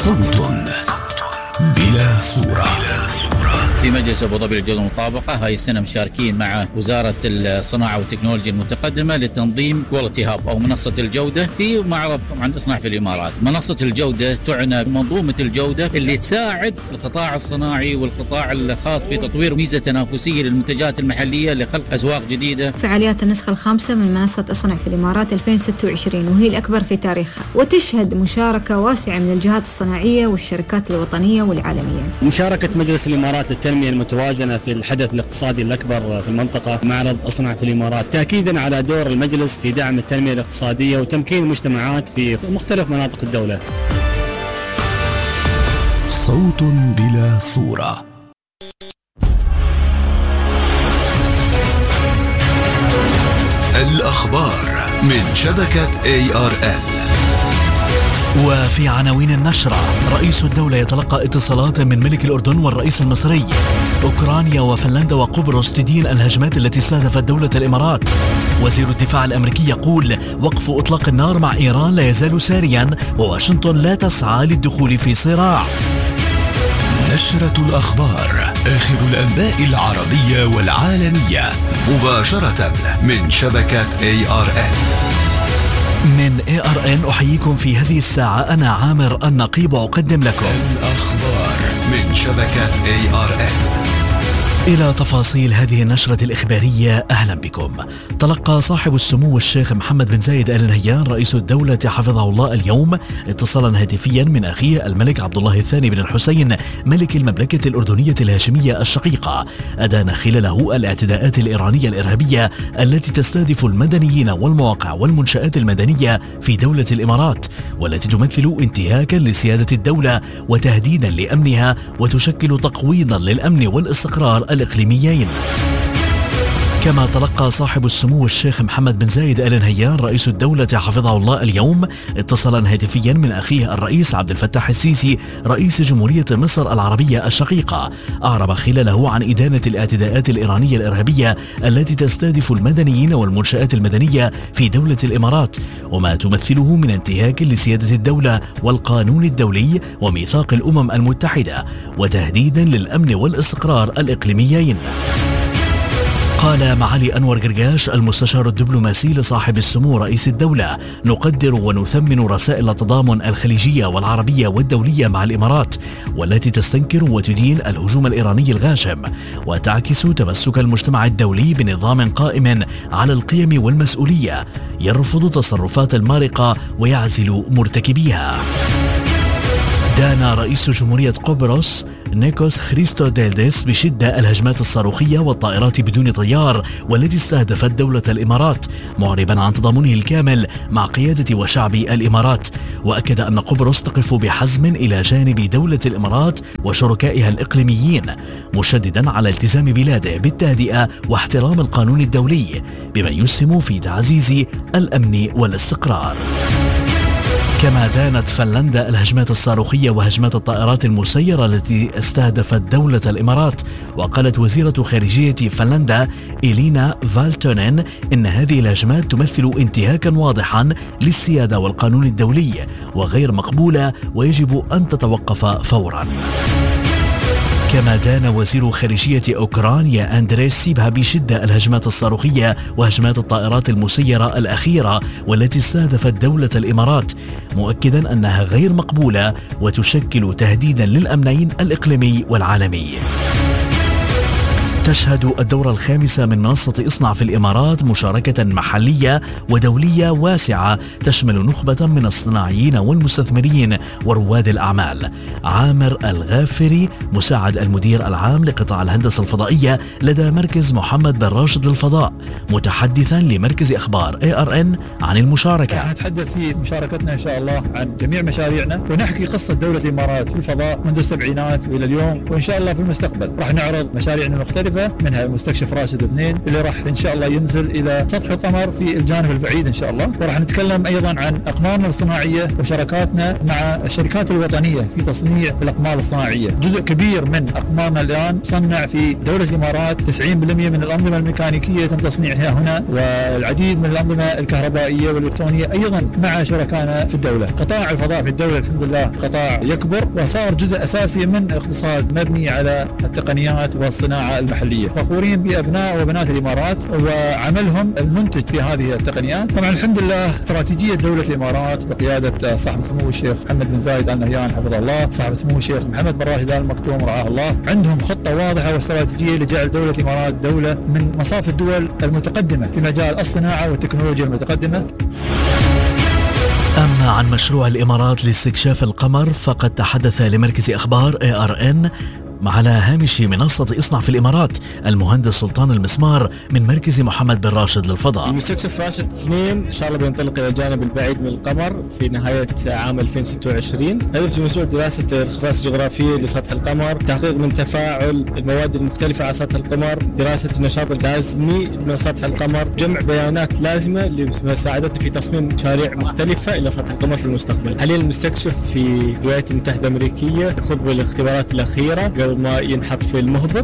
صوت بلا صورة. في مجلس أبو ظبي للجودة والمطابقة هاي السنة مشاركين مع وزارة الصناعة والتكنولوجيا المتقدمة لتنظيم كواليتي هاب أو منصة الجودة في معرض طبعا إصنع في الإمارات. منصة الجودة تعنى بمنظومة الجودة اللي تساعد القطاع الصناعي والقطاع الخاص في تطوير ميزة تنافسية للمنتجات المحلية لخلق أسواق جديدة. فعاليات النسخة الخامسة من منصة اصنع في الإمارات 2026 وهي الأكبر في تاريخها، وتشهد مشاركة واسعة من الجهات الصناعية والشركات الوطنية والعالمية. مشاركة مجلس الإمارات للتنمية المتوازنة في الحدث الاقتصادي الأكبر في المنطقة معرض اصنع في الإمارات، تأكيدا على دور المجلس في دعم التنمية الاقتصادية وتمكين المجتمعات في مختلف مناطق الدولة. صوت بلا صورة. الأخبار من شبكة ARN. وفي عناوين النشرة: رئيس الدولة يتلقى اتصالات من ملك الأردن والرئيس المصري. أوكرانيا وفنلندا وقبرص تدين الهجمات التي استهدفت دولة الإمارات. وزير الدفاع الأمريكي يقول وقف إطلاق النار مع إيران لا يزال ساريا، وواشنطن لا تسعى للدخول في صراع. نشرة الأخبار، آخر الأنباء العربية والعالمية، مباشرة من شبكة ARN. من ARN أحييكم في هذه الساعة، أنا عامر النقيب أقدم لكم الأخبار من شبكة ARN. إلى تفاصيل هذه النشرة الإخبارية أهلا بكم. تلقى صاحب السمو الشيخ محمد بن زايد آل نهيان رئيس الدولة حفظه الله اليوم اتصالا هاتفيا من أخيه الملك عبد الله الثاني بن الحسين ملك المملكة الأردنية الهاشمية الشقيقة، أدان خلاله الاعتداءات الإيرانية الإرهابية التي تستهدف المدنيين والمواقع والمنشآت المدنية في دولة الإمارات، والتي تمثل انتهاكا لسيادة الدولة وتهديدا لأمنها، وتشكل تقويضا للأمن والاستقرار الإقليميين. كما تلقى صاحب السمو الشيخ محمد بن زايد آل نهيان رئيس الدولة حفظه الله اليوم اتصالا هاتفيا من أخيه الرئيس عبد الفتاح السيسي رئيس جمهورية مصر العربية الشقيقة، أعرب خلاله عن إدانة الاعتداءات الإيرانية الإرهابية التي تستهدف المدنيين والمنشآت المدنية في دولة الإمارات، وما تمثله من انتهاك لسيادة الدولة والقانون الدولي وميثاق الأمم المتحدة، وتهديدا للأمن والاستقرار الإقليميين. قال معالي أنور قرقاش المستشار الدبلوماسي لصاحب السمو رئيس الدولة: نقدر ونثمن رسائل التضامن الخليجية والعربية والدولية مع الإمارات، والتي تستنكر وتدين الهجوم الإيراني الغاشم، وتعكس تمسك المجتمع الدولي بنظام قائم على القيم والمسؤولية يرفض تصرفات المارقة ويعزل مرتكبيها. دان رئيس جمهورية قبرص نيكوس خريستوديلدس بشدة الهجمات الصاروخية والطائرات بدون طيار والتي استهدفت دولة الإمارات، معربا عن تضامنه الكامل مع قيادة وشعب الإمارات، وأكد أن قبرص تقف بحزم إلى جانب دولة الإمارات وشركائها الإقليميين، مشددا على التزام بلاده بالتهدئة واحترام القانون الدولي بما يسهم في تعزيز الأمن والاستقرار. كما دانت فنلندا الهجمات الصاروخية وهجمات الطائرات المسيرة التي استهدفت دولة الإمارات، وقالت وزيرة خارجية فنلندا إلينا فالتونين إن هذه الهجمات تمثل انتهاكا واضحا للسيادة والقانون الدولي وغير مقبولة ويجب أن تتوقف فورا. كما دان وزير خارجية أوكرانيا أندريس سيبها بشدة الهجمات الصاروخية وهجمات الطائرات المسيرة الأخيرة والتي استهدفت دولة الإمارات، مؤكدا أنها غير مقبولة وتشكل تهديدا للأمنين الإقليمي والعالمي. تشهد الدورة الخامسة من منصة اصنع في الإمارات مشاركة محلية ودولية واسعة تشمل نخبة من الصناعيين والمستثمرين ورواد الأعمال. عامر الغافري مساعد المدير العام لقطاع الهندسة الفضائية لدى مركز محمد بن راشد للفضاء، متحدثا لمركز أخبار ARN عن المشاركة. نتحدث في مشاركتنا إن شاء الله عن جميع مشاريعنا، ونحكي قصة دولة الإمارات في الفضاء منذ السبعينات وإلى اليوم، وإن شاء الله في المستقبل راح نعرض مشاريعنا المختلفة مختلفة، منها مستكشف راشد 2 اللي راح إن شاء الله ينزل إلى سطح القمر في الجانب البعيد إن شاء الله. وراح نتكلم أيضا عن أقمارنا الصناعية وشراكاتنا مع الشركات الوطنية في تصنيع الأقمار الصناعية. جزء كبير من أقمارنا الآن تصنع في دولة الإمارات، 90% من الأنظمة الميكانيكية تم تصنيعها هنا، والعديد من الأنظمة الكهربائية والإلكترونية أيضا مع شركائنا في الدولة. قطاع الفضاء في الدولة الحمد لله قطاع يكبر وصار جزء أساسي من اقتصاد مبني على التقنيات والصناعة المحلية. فخورين بأبناء وبنات الإمارات وعملهم المنتج في هذه التقنيات. طبعا الحمد لله استراتيجية دولة الإمارات بقيادة صاحب سمو الشيخ محمد بن زايد آل نهيان حفظه الله، صاحب سمو الشيخ محمد بن راشد آل مكتوم رعاه الله، عندهم خطة واضحة واستراتيجية لجعل دولة الإمارات دولة من مصاف الدول المتقدمة في مجال الصناعة والتكنولوجيا المتقدمة. أما عن مشروع الإمارات لاستكشاف القمر فقد تحدث لمركز أخبار ARN على هامش منصة اصنع في الإمارات المهندس سلطان المسمار من مركز محمد بن راشد للفضاء. المستكشف راشد 2 إن شاء الله بينطلق إلى الجانب البعيد من القمر في نهاية عام 2026. هدف المشروع دراسة الخصائص الجغرافية لسطح القمر، تحقيق من تفاعل المواد المختلفة على سطح القمر، دراسة النشاط الغازي من سطح القمر، جمع بيانات لازمة لمساعدته في تصميم مشاريع مختلفة إلى سطح القمر في المستقبل. حاليا المستكشف في الولايات المتحدة الأمريكية يخوض بالاختبارات الأخيرة ما ينحط في المهبط.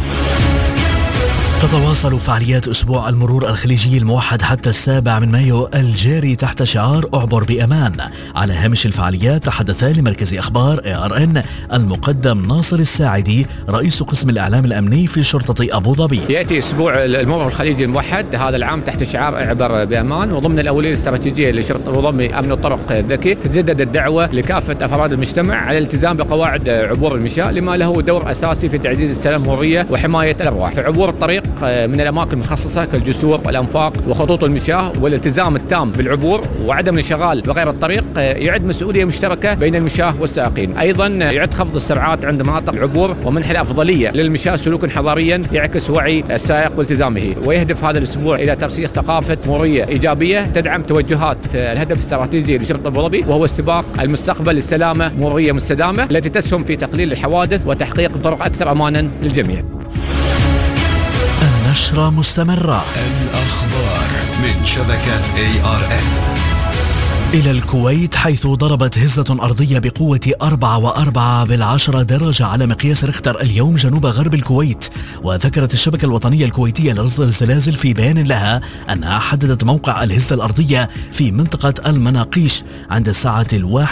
تتواصل فعاليات أسبوع المرور الخليجي الموحد حتى 7 مايو الجاري تحت شعار أعبر بأمان. على هامش الفعاليات تحدث لمركز أخبار ARN المقدم ناصر الساعدي رئيس قسم الإعلام الأمني في شرطة أبو ظبي. يأتي أسبوع المرور الخليجي الموحد هذا العام تحت شعار أعبر بأمان، وضمن الأولوية الاستراتيجية لشرطة أبو ظبي أمن الطرق الذكي. تتجدد الدعوة لكافة أفراد المجتمع على الالتزام بقواعد عبور المشاة لما له دور أساسي في تعزيز السلام المرورية وحماية الأرواح. في عبور الطريق من الأماكن المخصصة كالجسور والأنفاق وخطوط المشاة، والالتزام التام بالعبور وعدم الانشغال بغير الطريق يعد مسؤولية مشتركة بين المشاة والسائقين. أيضا يعد خفض السرعات عند مناطق العبور ومنح الأفضلية للمشاة سلوكا حضاريا يعكس وعي السائق والتزامه. ويهدف هذا الأسبوع إلى ترسيخ ثقافة مرورية إيجابية تدعم توجهات الهدف الاستراتيجي لشرطة أبو ظبي، وهو السباق المستقبل للسلامة مرورية مستدامة التي تسهم في تقليل الحوادث وتحقيق طرق أكثر أمانا للجميع. النشرة مستمرة. الأخبار من شبكة ARN. إلى الكويت، حيث ضربت هزة أرضية بقوة 4.4 درجة على مقياس ريختر اليوم جنوب غرب الكويت. وذكرت الشبكة الوطنية الكويتية لرصد الزلازل في بيان لها أنها حددت موقع الهزة الأرضية في منطقة المناقيش عند الساعة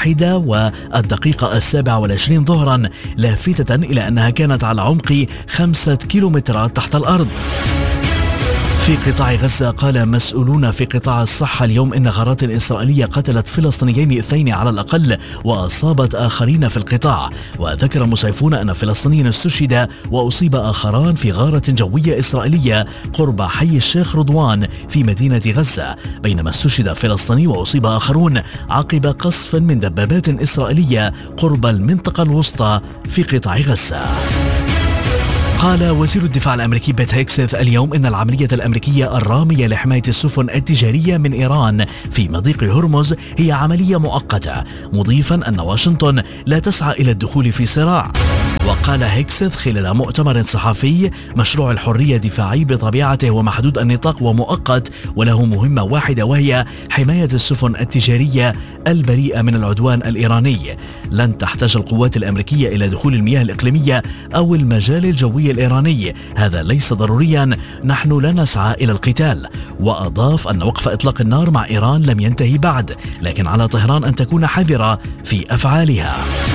1:27 ظهرا، لافتة إلى أنها كانت على عمق 5 كيلومترات تحت الأرض. في قطاع غزة، قال مسؤولون في قطاع الصحة اليوم إن غارات إسرائيلية قتلت فلسطينيين 2 على الأقل وأصابت آخرين في القطاع. وذكر مسعفون أن فلسطينيا استشهد وأصيب آخران في غارة جوية إسرائيلية قرب حي الشيخ رضوان في مدينة غزة، بينما استشهد فلسطيني وأصيب آخرون عقب قصف من دبابات إسرائيلية قرب المنطقة الوسطى في قطاع غزة. قال وزير الدفاع الأمريكي بيت هيكسث اليوم إن العملية الأمريكية الرامية لحماية السفن التجارية من إيران في مضيق هرمز هي عملية مؤقتة، مضيفا أن واشنطن لا تسعى إلى الدخول في صراع. وقال هيكسث خلال مؤتمر صحفي مشروع الحرية دفاعي بطبيعته ومحدود النطاق ومؤقت، وله مهمة واحدة وهي حماية السفن التجارية البريئة من العدوان الإيراني. لن تحتاج القوات الأمريكية إلى دخول المياه الإقليمية أو المجال الجوي الإيراني، هذا ليس ضروريا، نحن لا نسعى إلى القتال. وأضاف أن وقف إطلاق النار مع إيران لم ينتهي بعد، لكن على طهران أن تكون حذرة في أفعالها.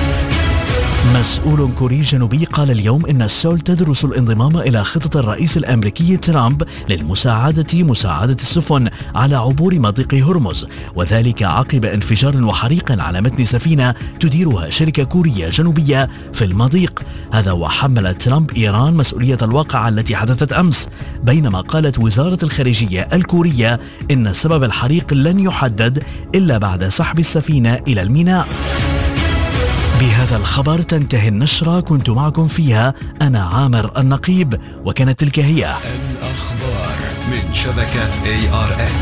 مسؤول كوري جنوبي قال اليوم إن سول تدرس الانضمام إلى خطة الرئيس الأمريكي ترامب للمساعدة السفن على عبور مضيق هرمز، وذلك عقب انفجار وحريق على متن سفينة تديرها شركة كورية جنوبية في المضيق. هذا وحمل ترامب إيران مسؤولية الواقعة التي حدثت أمس، بينما قالت وزارة الخارجية الكورية إن سبب الحريق لن يحدد إلا بعد سحب السفينة إلى الميناء. بهذا الخبر تنتهي النشرة، كنت معكم فيها أنا عامر النقيب، وكانت تلك هي الأخبار من شبكة ARN.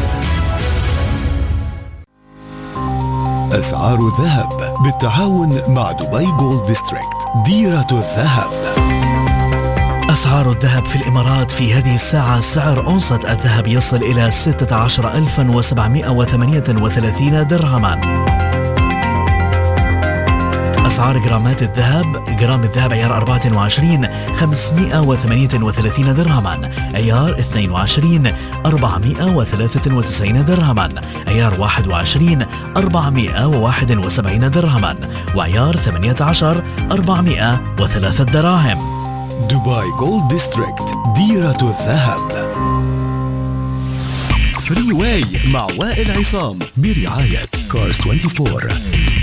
أسعار الذهب بالتعاون مع دبي جولد ديستريكت، ديرة الذهب. أسعار الذهب في الإمارات في هذه الساعة: سعر أونصة الذهب يصل إلى 16,738 درهما. أسعار جرامات الذهب: جرام الذهب عيار 24 538 درهما، عيار 22 493 درهما، عيار 21 471 درهما، وعيار 18 403 دراهم. دبي جولد ديستريكت، ديرة الذهب. فري واي مع وائل عصام برعاية كارز 24.